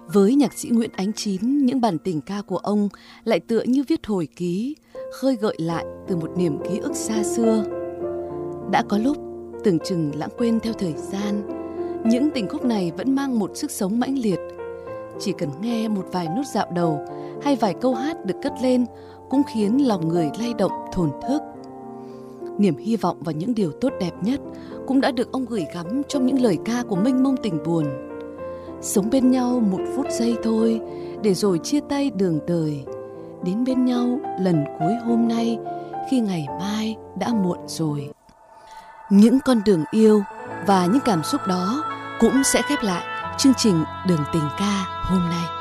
Với nhạc sĩ Nguyễn Ánh Chín, những bản tình ca của ông lại tựa như viết hồi ký, khơi gợi lại từ một niềm ký ức xa xưa. Đã có lúc tưởng chừng lãng quên theo thời gian, những tình khúc này vẫn mang một sức sống mãnh liệt. Chỉ cần nghe một vài nốt dạo đầu hay vài câu hát được cất lên cũng khiến lòng người lay động thổn thức. Niềm hy vọng vào những điều tốt đẹp nhất cũng đã được ông gửi gắm trong những lời ca của mênh mông tình buồn. Sống bên nhau một phút giây thôi, để rồi chia tay đường đời. Đến bên nhau lần cuối hôm nay, khi ngày mai đã muộn rồi. Những con đường yêu và những cảm xúc đó cũng sẽ khép lại chương trình Đường Tình Ca hôm nay.